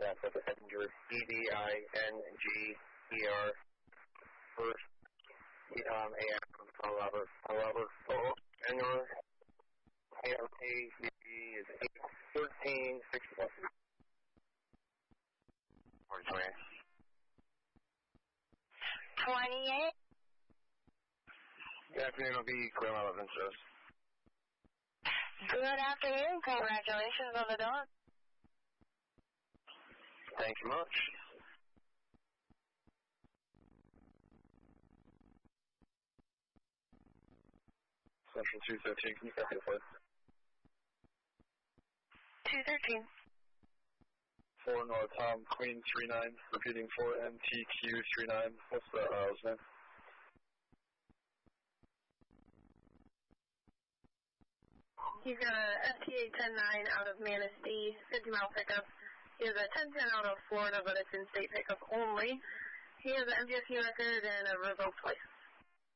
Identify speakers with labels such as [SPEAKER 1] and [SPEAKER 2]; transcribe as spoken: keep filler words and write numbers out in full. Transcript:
[SPEAKER 1] That's with the Edinger, E D I N G E R, first, um, A M, Robert, Robert, oh, and your A M A C is eight thirteen sixty-one.
[SPEAKER 2] forty-three.
[SPEAKER 3] twenty-eight.
[SPEAKER 2] Good afternoon, it'll be Clear eleven, sir.
[SPEAKER 3] Good afternoon. Congratulations on the dog.
[SPEAKER 2] Thank you much. Central two thirteen, can you copy the flight?
[SPEAKER 3] two thirteen.
[SPEAKER 2] four North Tom, Queen three nine, repeating four M T Q three nine. What's the uh, name?
[SPEAKER 3] He's got a F T A ten nine out of Manistee, fifty mile pickup. He has a ten ten out of Florida, but it's in state pickup only. He has an M G S U record and a revoked license.